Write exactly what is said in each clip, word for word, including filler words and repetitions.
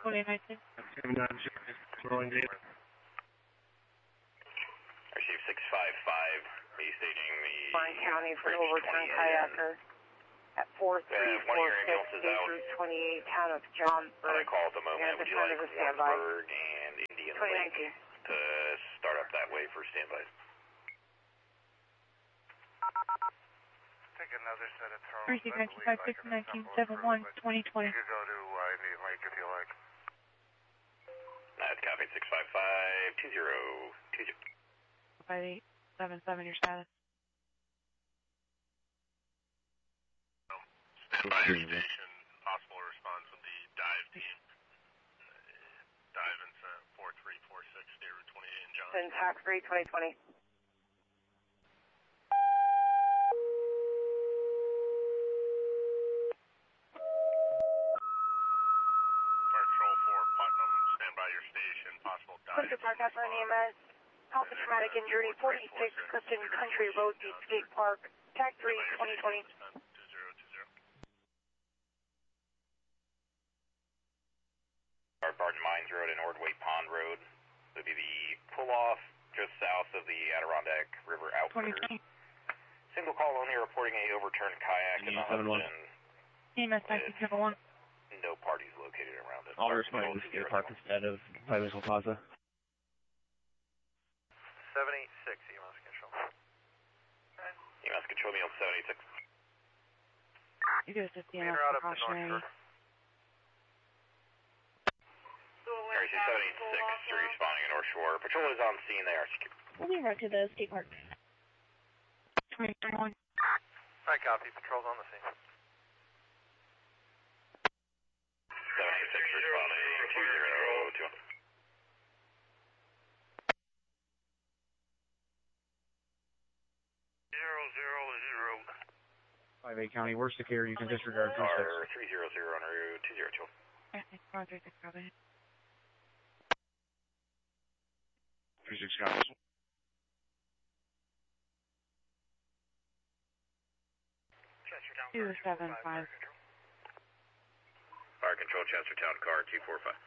twenty nineteen. Rolling data. Receive six five five, restaging the... Orange County for overturned kayaker at four three four six, Route twenty-eight, town of Johnsburg. I call at the moment. Would you like Warrensburg and Indian Lake to start up that way for standby? Take another set of throws. Receive nineteen five six nineteen seven one twenty twenty. You could go to uh, Indian Lake if you like. That's copy six five five two zero two zero. five eight seven seven, your status. Stand by your station. Possible response with the dive team. Uh, dive in four three four six, Route twenty-eight in John. Syntax three twenty twenty. Fire Control for Putnam, stand by your station. Possible dive. Clifton Park, F R N E M S. Alpha traumatic injury, forty-six Clifton Country Road, Deep Skate Park. Tag three twenty twenty. two zero two zero. Barton Mines Road and Ordway Pond Road. Would be the pull-off just south of the Adirondack River Outfitters. Single call only reporting a overturned kayak in the Hudson. E M S nineteen seven one. No parties located around it. I'll respond to Skate Park instead of Bicycle Plaza. seven eight six, E M S Control. E M S Control, Meal seven eight six. You go to E M S Meter out up to precautionary. North Shore. R C seven eight six, responding at North Shore. Patrol is on scene, they are secure. We'll be right to the skate park. twenty twenty-one. Alright, copy. Patrol's on the scene. seven eight six, responding two zero two. Zero zero zero. five eight County, we're secure. You can disregard two six. Car three zero zero on route two zero two. Roger, six, copy. three six copies. two seven five. Fire Control, Chestertown, car two four five.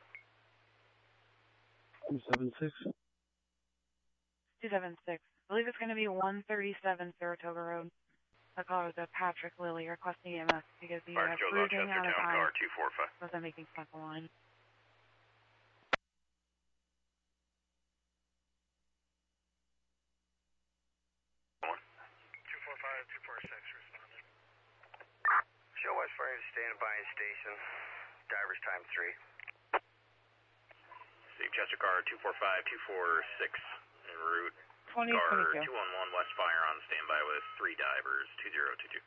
two seven six. two seven six. I believe it's going to be one thirty-seven Saratoga Road. I call it the Patrick Lilly requesting E M S because the Fire uh, Control, cruising out of Chestertown, eye car two four five. wasn't making sense of line. two four five, two four six, responded. Show West Fire to stand by station. Divers time three. Steve Chester, car two four five two four six en route. twenty Car twenty-two. two one one West Fire on standby with three divers, two zero two two.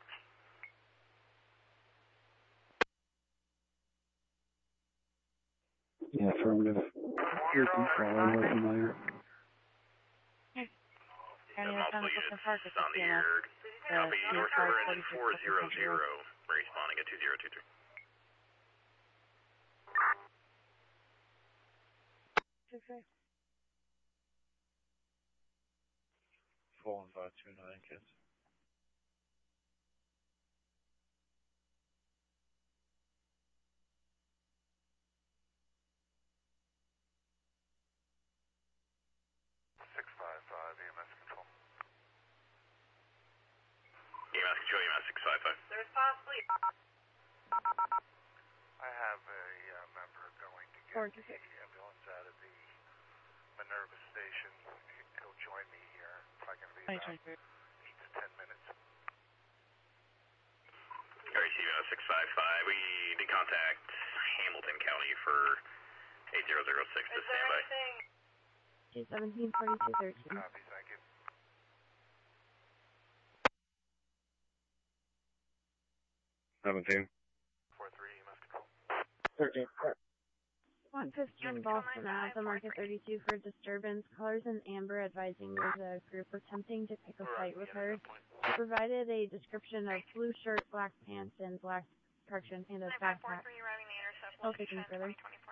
Yeah, affirmative. You're familiar. County Multiple Lieutenant units Clifton Park is on the E M S. air. Copy, Uh, North River engine four zero forty-six zero, responding at two zero two two. Okay. four one five two nine, kids. six five five, E M S Control. E M S Control, E M S six five five. There's possibly. I have a uh, member going to Four get two six. the ambulance out of the Minerva station. He'll join me here. Probably going to be about eight to ten minutes. R C V six five five, we need to contact Hamilton County for eight zero zero six to standby. Okay, seventeen forty-two thirteen. Copy, thank you. seventeen. four three, E M S Control. thirteen. one fifteen Boston Ave, the Market thirty-two for disturbance. Callers in Amber advising there's a group attempting to pick a fight with her. She provided a description of blue shirt, black pants, and black, correction, and a backpack. Location further.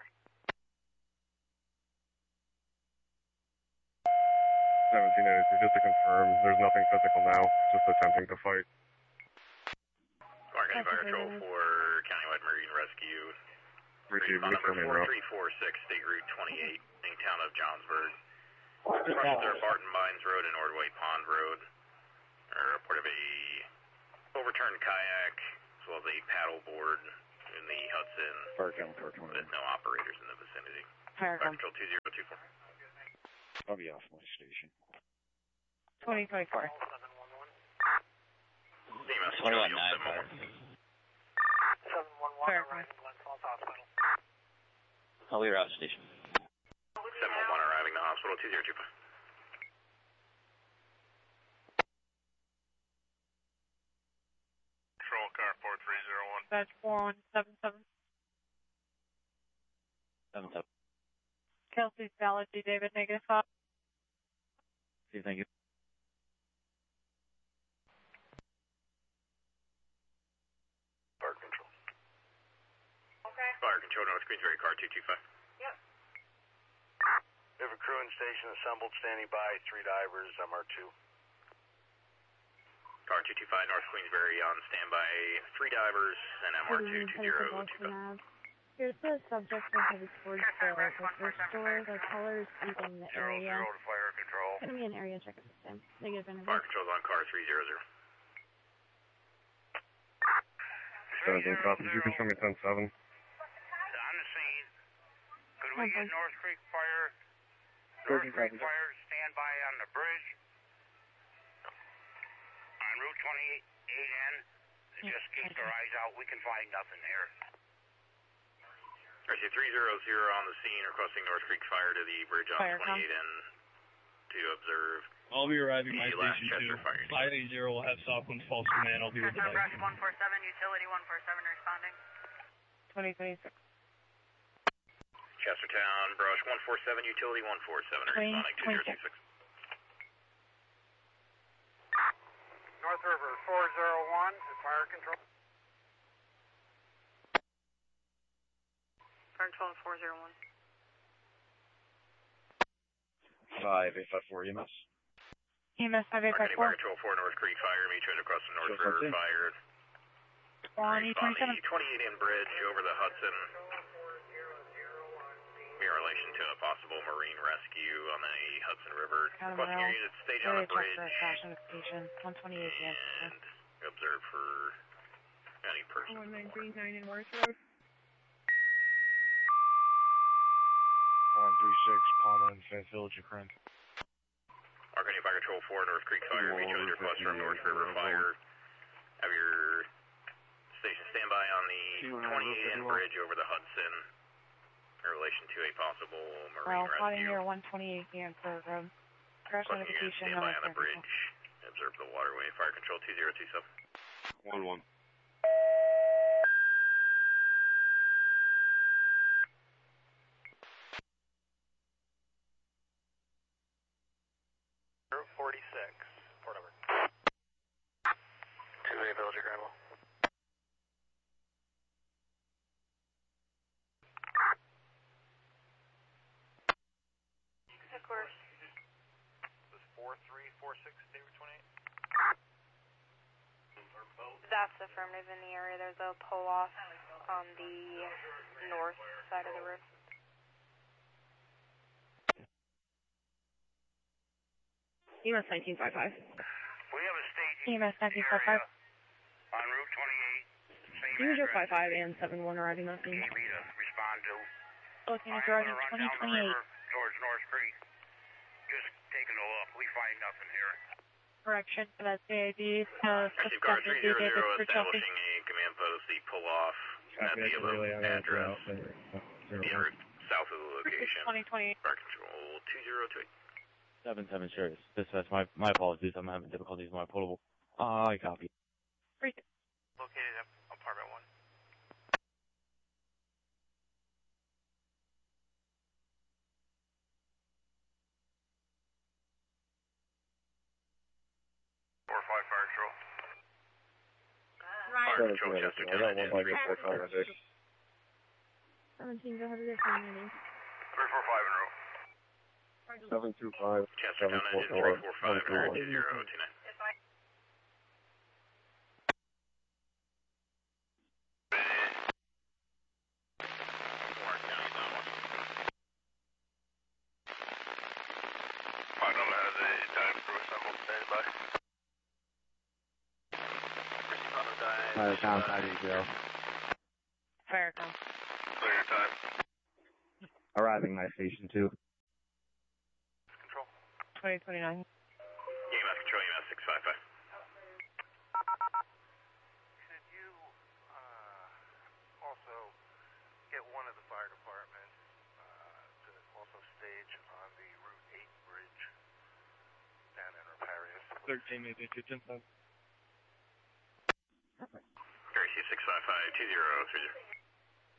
seventeen eighty-two, just to confirm, there's nothing physical now, just attempting to fight. Mark County Fire Control for Countywide Marine Rescue. Respond number four three four six, State Route twenty-eight, in town of Johnsburg. Crossings are Barton Mines Road and Ordway Pond Road. A report of a overturned kayak, as well as a paddleboard in the Hudson. Fire count four twenty. With no operators in the vicinity. Fire Fire Control two zero two four. I'll be off my station. twenty twenty-four. twenty-one nine. seven one one, arriving Glen Falls Hospital. I'll be out station. seven one one arriving to hospital two zero two five. Control car four three zero one. That's four one seven seven. seven seven. Kelsey Salad, D. David, negative five. See, thank you. Fire Control. Okay. Fire Control, North Queensbury, car two two five. Yep. We have a crew in station assembled, standing by, three divers, M R two. Car two two five, North Queensbury on standby, three divers, and M R two two zero two five. Here's the subject for heavy towards the liquor store. The color is using the area. Zero, zero to fire control. It's going to be an area check at this time. Negative interview. Fire Control's on car three zero zero. seventeen copies, you can show me ten seven. On the scene. Could we get North Creek Fire? North Creek Fire standby on the bridge. On Route twenty-eight N. Just keep their eyes out. We can find nothing here. I see three zero zero on the scene, requesting North Creek Fire to the bridge on Fire twenty-eight N to observe. I'll be arriving my the last station Chester too. Fire. five eight zero will have Southland False Command. I'll be with the Brush dive. one four seven, utility one four seven responding. twenty twenty-six. Chestertown, Brush one four seven, utility one four seven, responding two zero two six. North River four zero one, fire control. Fire control four zero one. five eight five four E M S. E M S five eight five four. Fire Control four, North Creek Fire, meet you across the North River Fire. On E twenty-seven. twenty-eight N bridge over the Hudson. In relation to a possible marine rescue on the Hudson River. Requesting your unit stage on the bridge. Crash notification. one twenty-eight, yes. And observe for any person. one nine three nine in Morris Road. one three six, Palmer and Fifth Village, Ukraine. Arcadia Fire Control four, North Creek Fire, meet you with request from North River Fire. Have your station standby on the twenty-eight N bridge over the Hudson in relation to a possible marine Well, plotting rescue. near one twenty-eight Hanford Road. Crash Requesting your unit notification. standby on the bridge. Observe the waterway. Fire Control two zero two seven. one one. forty-six, port number. two A Village of Granville. Of course. This is four three four six, David twenty-eight. That's affirmative in the area. There's a pull off on the north side of the road. E M S nineteen five five. We have a staging E M S nineteen five five. on Route twenty-eight. Same User address. five five and seven one arriving on scene. Need me to respond to. Looking at I'm driving gonna run twenty down the twenty-eight. river towards North Creek. Just taking a look. We find nothing here. Correction for that C I D. Uh, Active Guard suspected three zero David zero for Chelsea. establishing a command post, the pull off at the above address. The route south of the location. twenty twenty-eight. Fire Control two zero two eight. seven seven, sure. Dispatch, my, my apologies. I'm having difficulties with my portable. Ah, I copy. Located at apartment one. Four five fire control. Fire Control Chestertown and three four five six. seventeen, go ahead with your community. Three four five in row. seven two five, seven Chestertown four and four, three four five two zero two nine. Standby. Fire com, five eight zero. Firecom. Clear your time. Arriving my station two. Control. twenty twenty-nine. E M S control, E M S six five five. Could you uh, also get one of the fire department uh, to also stage on the Route eight bridge down in Reparius? thirteen, maybe two ten five. Gary C six five five two zero three zero.